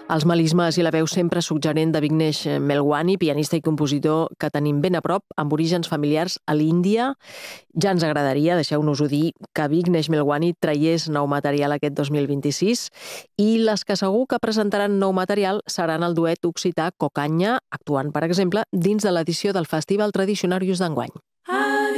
Els melismes i la veu sempre suggerent de Vignesh Melwani, pianista i compositor que tenim ben a prop, amb orígens familiars a l'Índia. Ja ens agradaria, deixeu-nos-ho dir, que Vignesh Melwani traiés nou material aquest 2026 i les que segur que presentaran nou material seran el duet occità Cocanya, actuant, per exemple, dins de l'edició del Festival Tradicionarius d'enguany.